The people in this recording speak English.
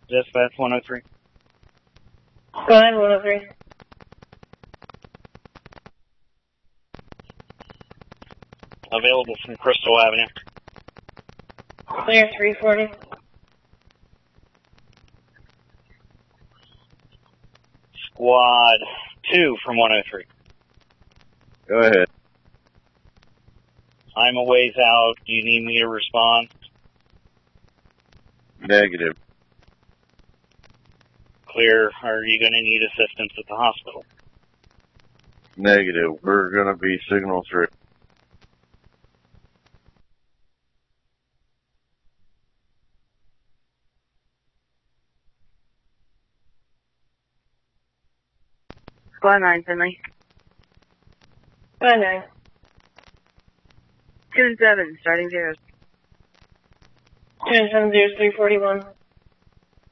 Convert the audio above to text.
Dispatch 103. Go ahead, 103. Available from Crystal Avenue. Clear 340. Squad 2 from 103. Go ahead. I'm a ways out. Do you need me to respond? Negative. Clear. Are you going to need assistance at the hospital? Negative. We're going to be signal 3. Squad 9, Finley. Squad 9. 2 and 7, starting zeros. 2 and 7, 0, 341.